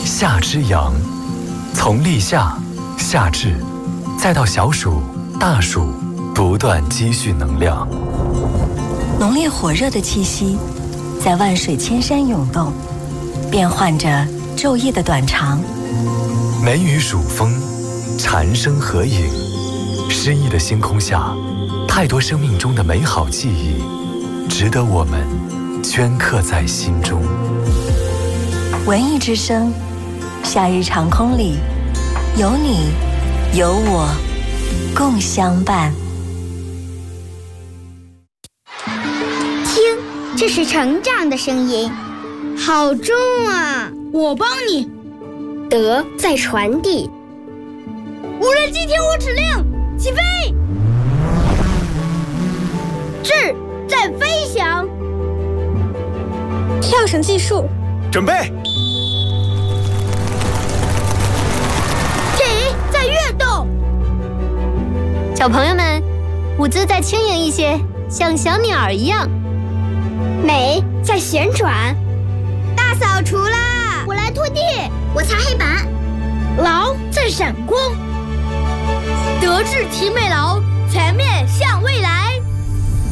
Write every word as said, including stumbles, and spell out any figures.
夏之阳，从立夏、夏至，再到小暑、大暑，不断积蓄能量。 浓烈火热的气息在万水千山涌动，变换着昼夜的短长。 梅雨暑风，蝉声合影，诗意的星空下，太多生命中的美好记忆，值得我们镌刻在心中。 文艺之声，夏日长空里，有你，有我，共相伴。 听，这是成长的声音，好重啊！ 我帮你。 德在传递。 无人机听我指令，起飞！ 智在飞翔。 跳绳计数， 准备。 体在跃动。 小朋友们，舞姿再轻盈一些，像小鸟儿一样。 美在旋转。大扫除啦！我来拖地，我擦黑板。 劳在闪光。德智体美劳，全面向未来。